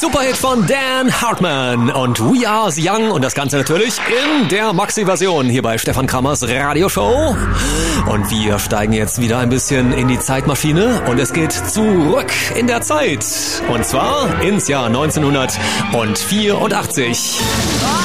Superhit von Dan Hartman und We Are Young und das Ganze natürlich in der Maxi-Version hier bei Stefan Krammers Radioshow. Und wir steigen jetzt wieder ein bisschen in die Zeitmaschine und es geht zurück in der Zeit. Und zwar ins Jahr 1984.